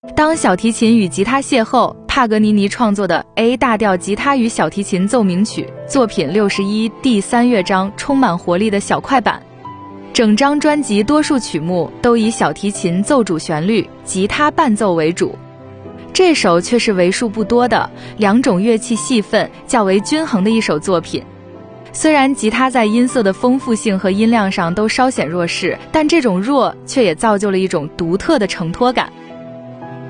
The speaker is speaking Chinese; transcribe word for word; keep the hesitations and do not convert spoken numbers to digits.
当小提琴与吉他邂逅，帕格尼尼创作的 A 大调吉他与小提琴奏鸣曲作品六十一第三乐章充满活力的小快板。整张专辑多数曲目都以小提琴奏主旋律，吉他伴奏为主。这首却是为数不多的两种乐器戏份较为均衡的一首作品。虽然吉他在音色的丰富性和音量上都稍显弱势，但这种弱却也造就了一种独特的承托感。